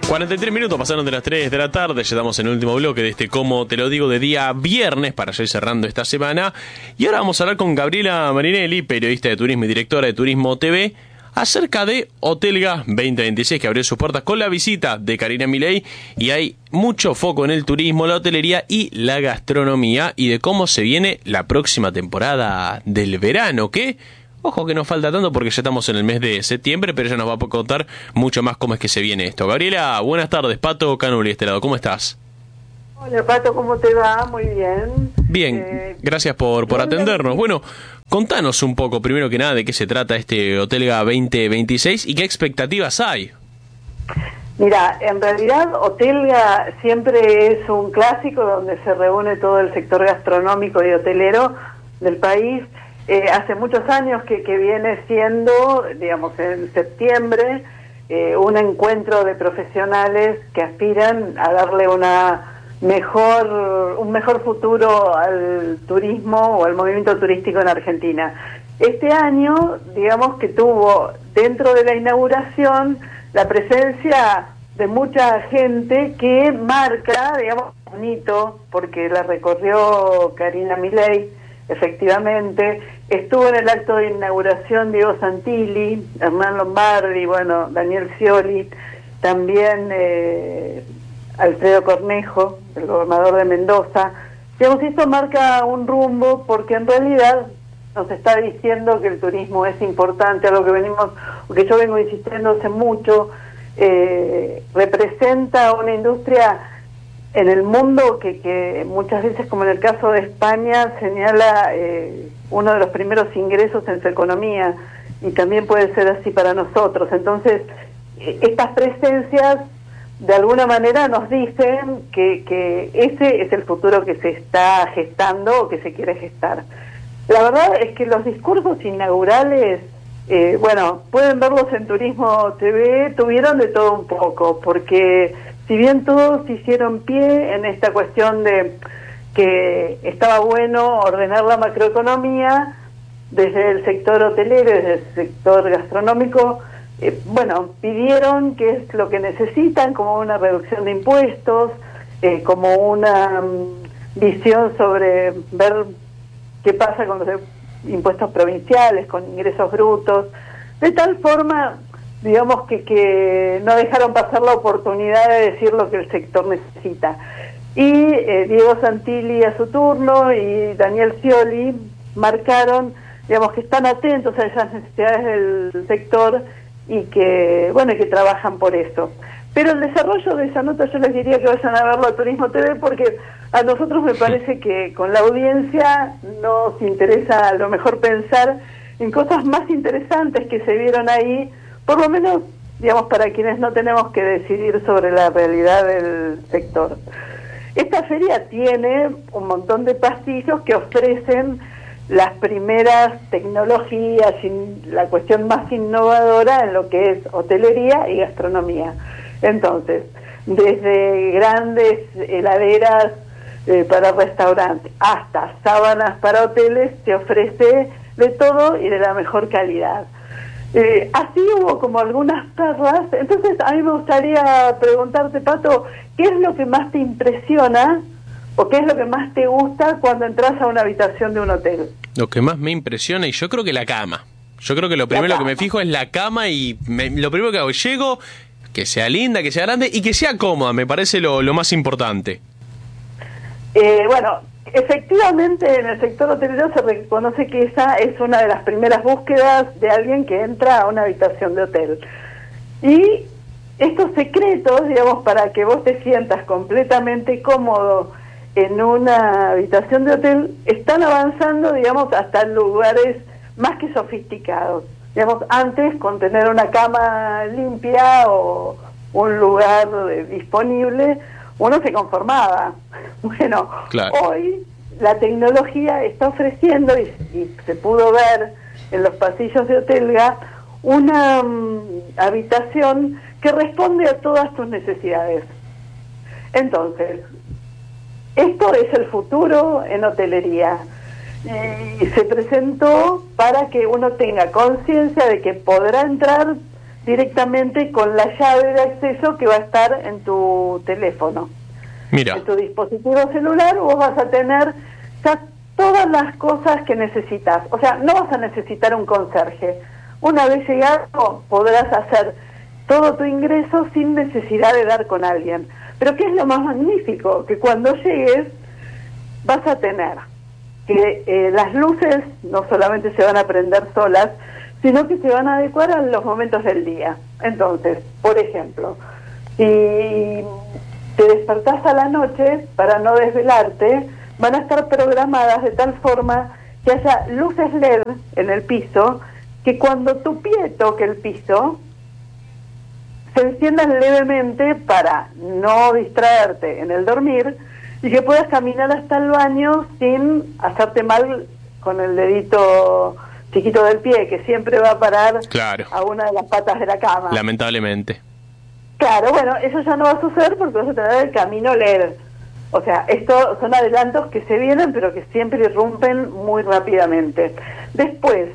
43 minutos pasaron de las 3 de la tarde, ya estamos en el último bloque de este Como Te Lo Digo de día viernes para ya ir cerrando esta semana. Y ahora vamos a hablar con Gabriela Marinelli, periodista de turismo y directora de Turismo TV, acerca de Hotelga 2026, que abrió sus puertas con la visita de Karina Milei, y hay mucho foco en el turismo, la hotelería y la gastronomía, y de cómo se viene la próxima temporada del verano, que... Ojo que no falta tanto porque ya estamos en el mes de septiembre, pero ella nos va a contar mucho más cómo es que se viene esto. Gabriela, buenas tardes. Pato Canuli, este lado, ¿cómo estás? Hola Pato, ¿cómo te va? Muy bien. Bien, gracias por atendernos. Bueno, contanos un poco, primero que nada, de qué se trata este Hotelga 2026 y qué expectativas hay. Mira, en realidad Hotelga siempre es un clásico donde se reúne todo el sector gastronómico y hotelero del país. Hace muchos años que viene siendo, digamos, en septiembre, un encuentro de profesionales que aspiran a darle un mejor futuro al turismo o al movimiento turístico en Argentina. Este año, digamos que tuvo dentro de la inauguración la presencia de mucha gente que marca, digamos, un hito, porque la recorrió Karina Milei, efectivamente. Estuvo en el acto de inauguración Diego Santilli, Hernán Lombardi, bueno, Daniel Scioli, también Alfredo Cornejo, el gobernador de Mendoza. Digamos, esto marca un rumbo porque en realidad nos está diciendo que el turismo es importante, algo que yo vengo insistiendo hace mucho, representa una industria en el mundo que muchas veces, como en el caso de España, señala uno de los primeros ingresos en su economía, y también puede ser así para nosotros. Entonces, estas presencias de alguna manera nos dicen que ese es el futuro que se está gestando o que se quiere gestar. La verdad es que los discursos inaugurales, bueno, pueden verlos en Turismo TV, tuvieron de todo un poco, porque si bien todos hicieron pie en esta cuestión de que estaba bueno ordenar la macroeconomía desde el sector hotelero, desde el sector gastronómico, bueno, pidieron qué es lo que necesitan, como una reducción de impuestos, como una visión sobre ver qué pasa con los impuestos provinciales, con ingresos brutos, de tal forma, digamos, que no dejaron pasar la oportunidad de decir lo que el sector necesita. Y Diego Santilli a su turno y Daniel Scioli marcaron, digamos, que están atentos a esas necesidades del sector y que, bueno, que trabajan por eso. Pero el desarrollo de esa nota yo les diría que vayan a verlo a Turismo TV, porque a nosotros me parece que con la audiencia nos interesa a lo mejor pensar en cosas más interesantes que se vieron ahí, por lo menos, digamos, para quienes no tenemos que decidir sobre la realidad del sector. Esta feria tiene un montón de pasillos que ofrecen las primeras tecnologías y la cuestión más innovadora en lo que es hotelería y gastronomía. Entonces, desde grandes heladeras para restaurantes hasta sábanas para hoteles, se ofrece de todo y de la mejor calidad. Así hubo como algunas perlas. Entonces a mí me gustaría preguntarte, Pato, ¿qué es lo que más te impresiona o qué es lo que más te gusta cuando entras a una habitación de un hotel? Lo que más me impresiona, y yo creo que la cama. Yo creo que lo primero que me fijo es la cama, y lo primero que hago, llego, que sea linda, que sea grande y que sea cómoda, me parece lo más importante. Bueno, efectivamente en el sector hotelero se reconoce que esa es una de las primeras búsquedas de alguien que entra a una habitación de hotel. Y estos secretos, digamos, para que vos te sientas completamente cómodo en una habitación de hotel, están avanzando, digamos, hasta lugares más que sofisticados. Digamos, antes, con tener una cama limpia o un lugar disponible, uno se conformaba. Bueno, claro. Hoy la tecnología está ofreciendo, y se pudo ver en los pasillos de Hotelga, una habitación que responde a todas tus necesidades. Entonces, esto es el futuro en hotelería. Y se presentó para que uno tenga conciencia de que podrá entrar directamente con la llave de acceso que va a estar en tu teléfono. Mira. En tu dispositivo celular vos vas a tener ya todas las cosas que necesitas. O sea, no vas a necesitar un conserje. Una vez llegado podrás hacer todo tu ingreso sin necesidad de dar con alguien. Pero ¿qué es lo más magnífico? Que cuando llegues vas a tener que las luces no solamente se van a prender solas, sino que se van a adecuar a los momentos del día. Entonces, por ejemplo, si te despertás a la noche para no desvelarte, van a estar programadas de tal forma que haya luces LED en el piso, que cuando tu pie toque el piso, se enciendan levemente para no distraerte en el dormir y que puedas caminar hasta el baño sin hacerte mal con el dedito chiquito del pie, que siempre va a parar a una de las patas de la cama. Lamentablemente. Claro, bueno, eso ya no va a suceder porque vas a tener el camino LED. O sea, estos son adelantos que se vienen, pero que siempre irrumpen muy rápidamente. Después,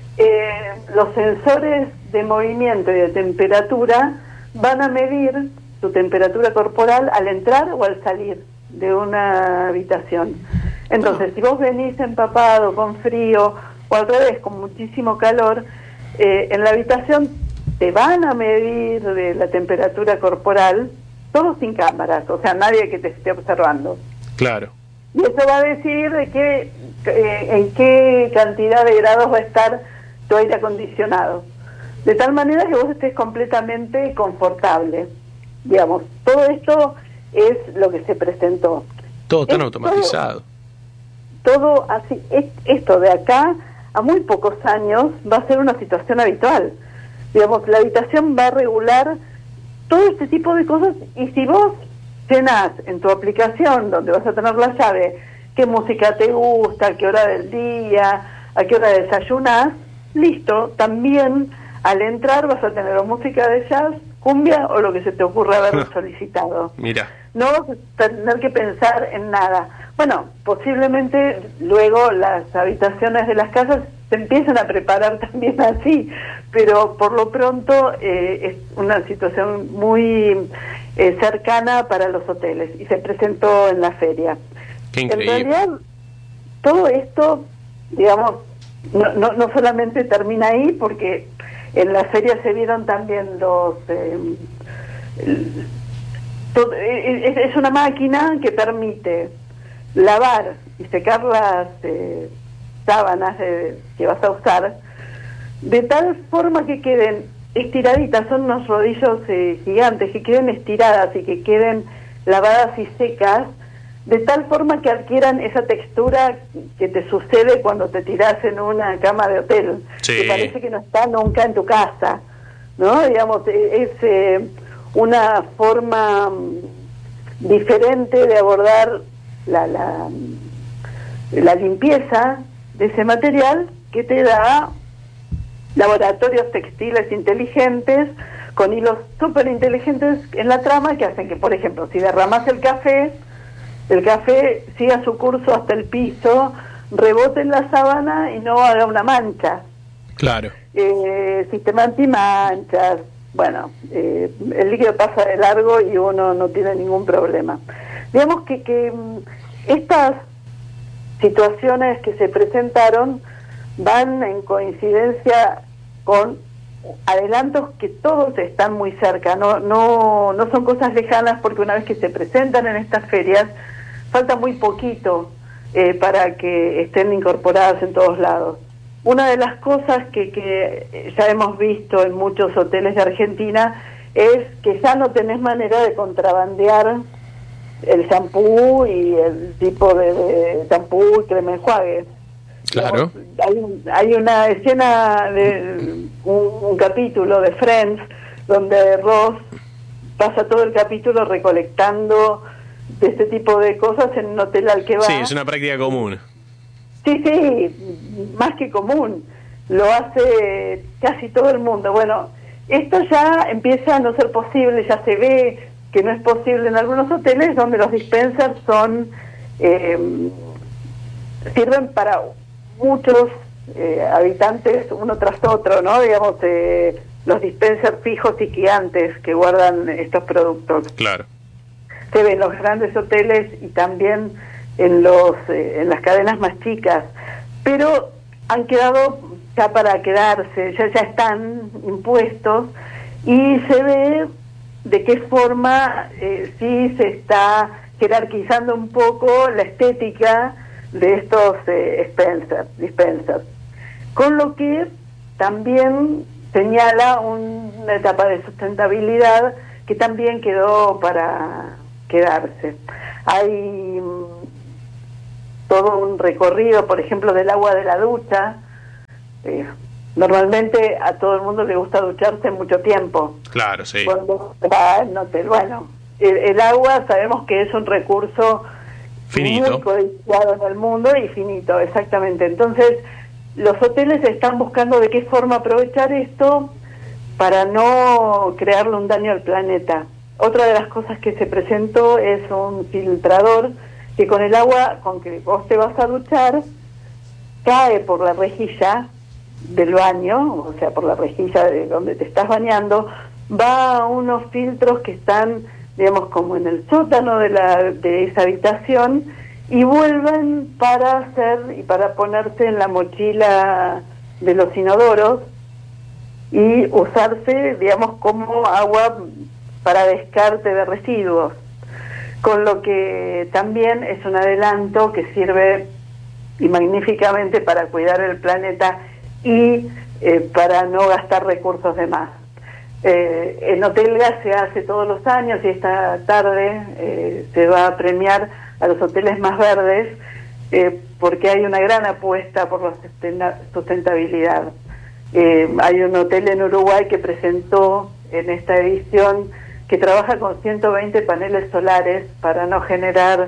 los sensores de movimiento y de temperatura van a medir tu temperatura corporal al entrar o al salir de una habitación. Entonces, si vos venís empapado, con frío, o al revés, con muchísimo calor, en la habitación te van a medir de la temperatura corporal, todo sin cámaras, o sea, nadie que te esté observando. Claro. Y eso va a decidir de qué, en qué cantidad de grados va a estar tu aire acondicionado. De tal manera que vos estés completamente confortable. Digamos, todo esto es lo que se presentó. Todo tan automatizado. Todo así, esto de acá a muy pocos años va a ser una situación habitual. Digamos, la habitación va a regular todo este tipo de cosas, y si vos llenás en tu aplicación, donde vas a tener la llave, qué música te gusta, a qué hora del día, a qué hora desayunás, listo, también al entrar vas a tener o música de jazz, cumbia o lo que se te ocurra haber solicitado. Mira. No vas a tener que pensar en nada. Bueno, posiblemente luego las habitaciones de las casas se empiezan a preparar también así, pero por lo pronto es una situación muy cercana para los hoteles y se presentó en la feria. Qué increíble. En realidad, todo esto, digamos, no solamente termina ahí, porque en la feria se vieron también los... es una máquina que permite lavar y secar las sábanas que vas a usar de tal forma que queden estiraditas, son unos rodillos gigantes, que queden estiradas y que queden lavadas y secas, de tal forma que adquieran esa textura que te sucede cuando te tirás en una cama de hotel, que parece que no está nunca en tu casa, ¿no? Digamos, es una forma diferente de abordar la limpieza de ese material, que te da laboratorios textiles inteligentes con hilos súper inteligentes en la trama, que hacen que, por ejemplo, si derramas el café siga su curso hasta el piso, rebote en la sábana y no haga una mancha. Claro. Sistema antimanchas. Bueno, el líquido pasa de largo y uno no tiene ningún problema. Digamos que estas situaciones que se presentaron van en coincidencia con adelantos que todos están muy cerca, no son cosas lejanas, porque una vez que se presentan en estas ferias, falta muy poquito para que estén incorporadas en todos lados. Una de las cosas que ya hemos visto en muchos hoteles de Argentina es que ya no tenés manera de contrabandear el shampoo y el tipo de shampoo y crema enjuague. Claro. Hay una escena de un capítulo de Friends donde Ross pasa todo el capítulo recolectando de este tipo de cosas en un hotel al que va. Sí, es una práctica común. Sí, más que común. Lo hace casi todo el mundo. Bueno, esto ya empieza a no ser posible, ya se ve que no es posible en algunos hoteles donde los dispensers son sirven para muchos habitantes uno tras otro, ¿no? Digamos, los dispensers fijos y gigantes que guardan estos productos. Claro. Se ven en los grandes hoteles y también en las cadenas más chicas, pero han quedado ya para quedarse, ya están impuestos, y se ve de qué forma sí se está jerarquizando un poco la estética de estos dispensers, con lo que también señala una etapa de sustentabilidad que también quedó para quedarse. Hay todo un recorrido, por ejemplo, del agua de la ducha. Normalmente a todo el mundo le gusta ducharse mucho tiempo. Claro, sí. Cuando va al hotel. Bueno, el agua sabemos que es un recurso finito, muy codiciado en el mundo y finito, exactamente. Entonces, los hoteles están buscando de qué forma aprovechar esto para no crearle un daño al planeta. Otra de las cosas que se presentó es un filtrador que con el agua con que vos te vas a duchar cae por la rejilla del baño, o sea, por la rejilla de donde te estás bañando, va a unos filtros que están, digamos, como en el sótano de esa habitación, y vuelven para ponerse en la mochila de los inodoros y usarse, digamos, como agua para descarte de residuos, con lo que también es un adelanto que sirve y magníficamente para cuidar el planeta y para no gastar recursos de más. En Hotelgas se hace todos los años, y esta tarde se va a premiar a los hoteles más verdes, porque hay una gran apuesta por la sustentabilidad. Hay un hotel en Uruguay que presentó en esta edición que trabaja con 120 paneles solares para no generar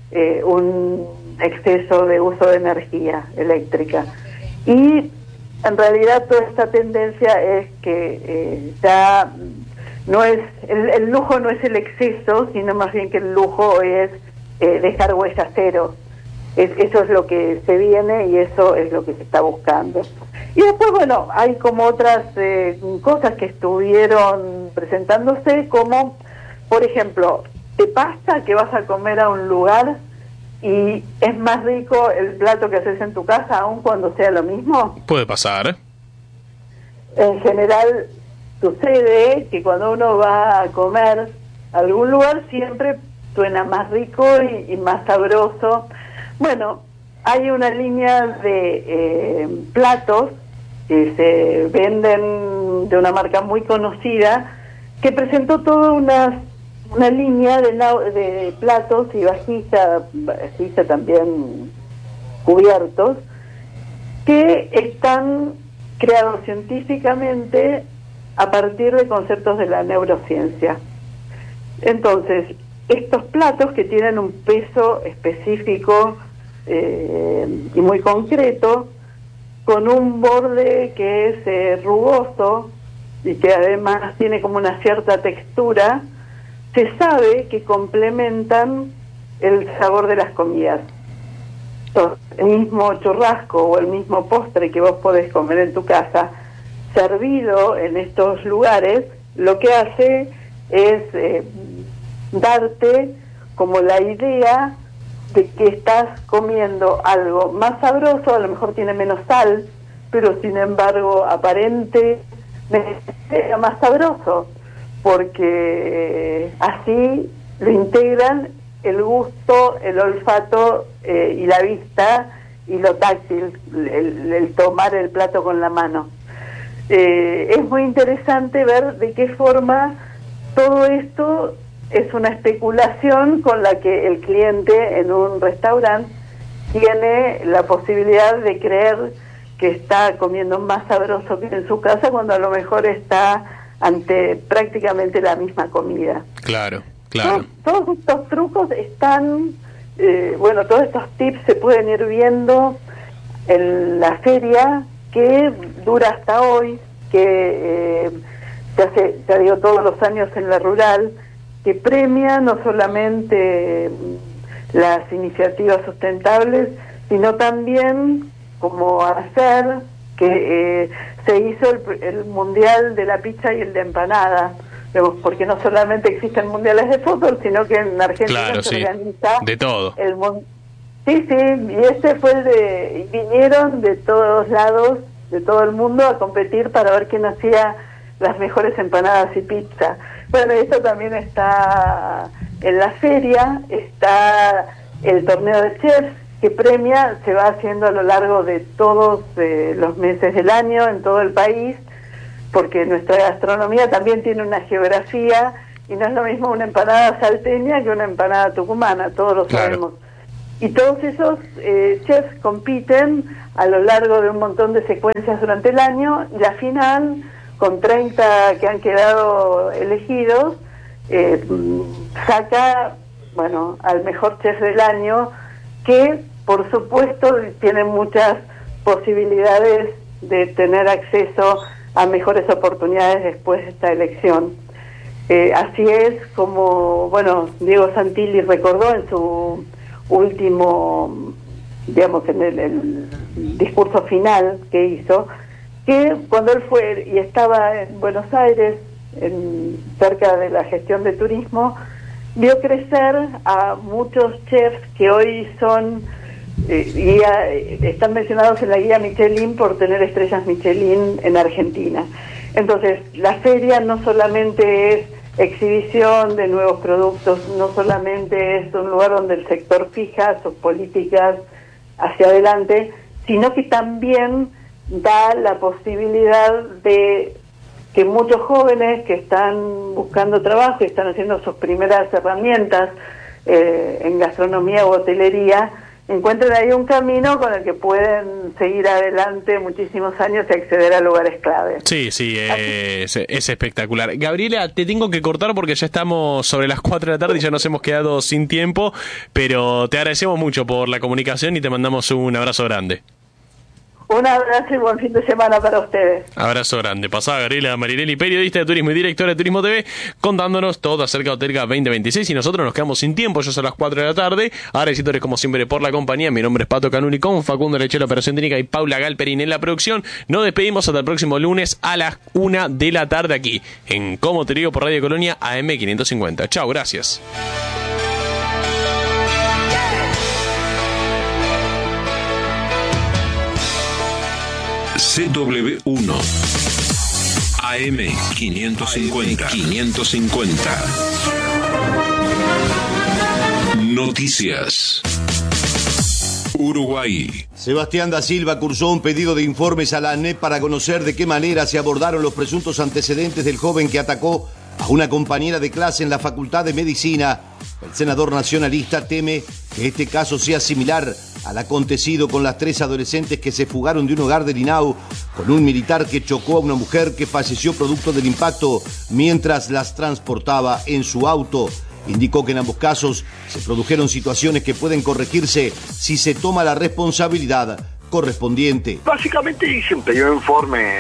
un exceso de uso de energía eléctrica. Y en realidad toda esta tendencia es que ya no es el lujo, no es el exceso, sino más bien que el lujo es dejar huella cero. Eso es lo que se viene y eso es lo que se está buscando. Y después, bueno, hay como otras cosas que estuvieron presentándose, como, por ejemplo, ¿te pasa que vas a comer a un lugar y es más rico el plato que haces en tu casa, aun cuando sea lo mismo? Puede pasar. En general sucede que cuando uno va a comer a algún lugar siempre suena más rico y más sabroso. Bueno, hay una línea de platos que se venden de una marca muy conocida, que presentó toda una línea de platos y vajilla también, cubiertos, que están creados científicamente a partir de conceptos de la neurociencia. Entonces, estos platos, que tienen un peso específico y muy concreto, con un borde que es rugoso y que además tiene como una cierta textura, se sabe que complementan el sabor de las comidas. Entonces, el mismo churrasco o el mismo postre que vos podés comer en tu casa, servido en estos lugares, lo que hace es darte como la idea de que estás comiendo algo más sabroso. A lo mejor tiene menos sal, pero sin embargo aparentemente era más sabroso, porque así lo integran el gusto, el olfato y la vista y lo táctil, el tomar el plato con la mano. Es muy interesante ver de qué forma todo esto es una especulación con la que el cliente en un restaurante tiene la posibilidad de creer que está comiendo más sabroso que en su casa, cuando a lo mejor está ante prácticamente la misma comida. Claro, claro. Todos estos trucos están, todos estos tips se pueden ir viendo en la feria, que dura hasta hoy, que se dio todos los años en la rural, que premia no solamente las iniciativas sustentables, sino también como hacer que se hizo el mundial de la pizza y el de empanada, porque no solamente existen mundiales de fútbol, sino que en Argentina se organiza de todo. Sí, y este fue y vinieron de todos lados, de todo el mundo, a competir para ver quién hacía las mejores empanadas y pizza. Bueno, esto también está en la feria, está el torneo de chefs que premia, se va haciendo a lo largo de todos los meses del año en todo el país, porque nuestra gastronomía también tiene una geografía y no es lo mismo una empanada salteña que una empanada tucumana, todos lo sabemos. Y todos esos chefs compiten a lo largo de un montón de secuencias durante el año. La final, con 30 que han quedado elegidos, saca, al mejor chef del año, que por supuesto tiene muchas posibilidades de tener acceso a mejores oportunidades después de esta elección. Así es como, Diego Santilli recordó en su último, en el discurso final que hizo, que cuando él fue y estaba en Buenos Aires, cerca de la gestión de turismo, vio crecer a muchos chefs que hoy son están mencionados en la guía Michelin por tener estrellas Michelin en Argentina. Entonces, la feria no solamente es exhibición de nuevos productos, no solamente es un lugar donde el sector fija sus políticas hacia adelante, sino que también da la posibilidad de que muchos jóvenes que están buscando trabajo y están haciendo sus primeras herramientas en gastronomía o hotelería, encuentren ahí un camino con el que pueden seguir adelante muchísimos años y acceder a lugares clave. Sí, es espectacular. Gabriela, te tengo que cortar porque ya estamos sobre las 4 de la tarde y ya nos hemos quedado sin tiempo, pero te agradecemos mucho por la comunicación y te mandamos un abrazo grande. Un abrazo y buen fin de semana para ustedes. Abrazo grande. Pasaba Gabriela Marinelli, periodista de turismo y directora de Turismo TV, contándonos todo acerca de Hotelga 2026 y nosotros nos quedamos sin tiempo, ya son las 4 de la tarde. Agradeciéndoles como siempre por la compañía. Mi nombre es Pato Canuni con Facundo Lechero, operación técnica, y Paula Galperín en la producción. Nos despedimos hasta el próximo lunes a las 1 de la tarde aquí en Como Te Digo por Radio Colonia AM 550. Chao, gracias. CW1 AM 550. Noticias. Uruguay. Sebastián da Silva cursó un pedido de informes a la ANEP para conocer de qué manera se abordaron los presuntos antecedentes del joven que atacó a una compañera de clase en la Facultad de Medicina. El senador nacionalista teme que este caso sea similar al acontecido con las 3 adolescentes que se fugaron de un hogar de Linau con un militar que chocó a una mujer que falleció producto del impacto mientras las transportaba en su auto. Indicó que en ambos casos se produjeron situaciones que pueden corregirse si se toma la responsabilidad correspondiente. Básicamente hice un pedido de informe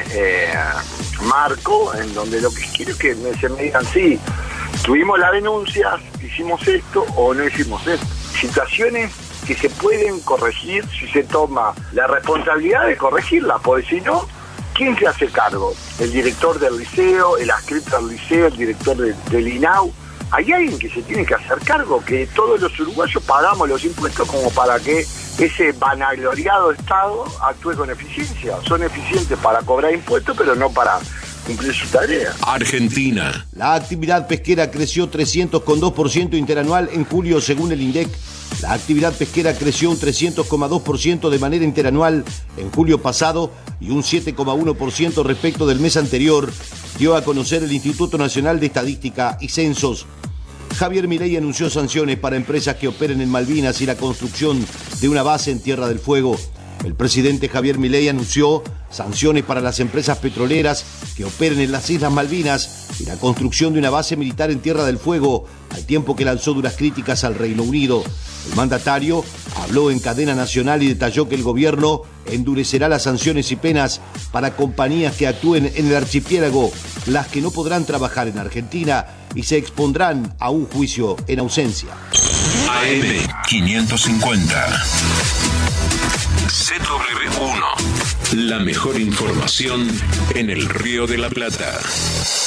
marco, en donde lo que quiero es que se me digan, sí, tuvimos las denuncias, hicimos esto o no hicimos esto. Situaciones que se pueden corregir si se toma la responsabilidad de corregirla, porque si no, ¿quién se hace cargo? El director del liceo, el adscrito al liceo, el director del INAU. Hay alguien que se tiene que hacer cargo, que todos los uruguayos pagamos los impuestos como para que ese vanagloriado Estado actúe con eficiencia. Son eficientes para cobrar impuestos, pero no para cumplir su tarea. Argentina. La actividad pesquera creció 300,2% interanual en julio según el INDEC. La actividad pesquera creció un 300,2% de manera interanual en julio pasado y un 7,1% respecto del mes anterior, dio a conocer el Instituto Nacional de Estadística y Censos. Javier Milei anunció sanciones para empresas que operen en Malvinas y la construcción de una base en Tierra del Fuego. El presidente Javier Milei anunció sanciones para las empresas petroleras que operen en las Islas Malvinas y la construcción de una base militar en Tierra del Fuego, al tiempo que lanzó duras críticas al Reino Unido. El mandatario habló en cadena nacional y detalló que el gobierno endurecerá las sanciones y penas para compañías que actúen en el archipiélago, las que no podrán trabajar en Argentina y se expondrán a un juicio en ausencia. AM 550. CW1. La mejor información en el Río de la Plata.